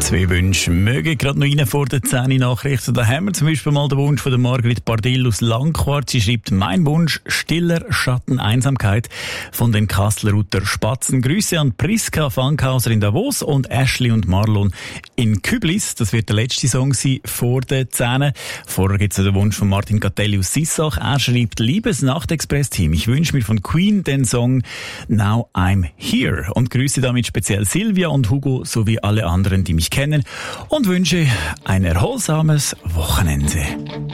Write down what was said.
2 Wünsche mögen gerade noch rein vor der 10 Nachrichten. Da haben wir zum Beispiel mal den Wunsch von der Margrit Bardill aus Langquart. Sie schreibt, mein Wunsch, stiller Schatten, Einsamkeit von den Kastelruther Spatzen. Grüße an Priska Fankhauser in Davos und Ashley und Marlon in Küblis. Das wird der letzte Song sein vor der 10. Vorher gibt es den Wunsch von Martin Catelli aus Sissach. Er schreibt, liebes Nacht-Express-Team, ich wünsche mir von Queen den Song Now I'm Here und grüße damit speziell Silvia und Hugo sowie alle anderen, die mich kennen, und wünsche ein erholsames Wochenende.